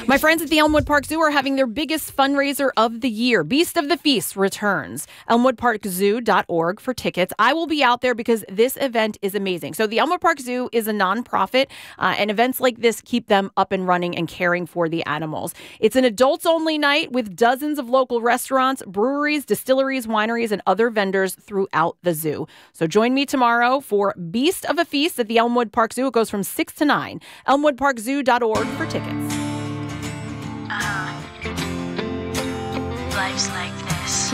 My friends at the Elmwood Park Zoo are having their biggest fundraiser of the year. Beast of the Feast returns. ElmwoodParkZoo.org for tickets. I will be out there because this event is amazing. So the Elmwood Park Zoo is a nonprofit, and events like this keep them up and running and caring for the animals. It's an adults-only night with dozens of local restaurants, breweries, distilleries, wineries, and other vendors throughout the zoo. So join me tomorrow for Beast of a Feast at the Elmwood Park Zoo. It goes from 6 to 9. ElmwoodParkZoo.org for tickets. Life's like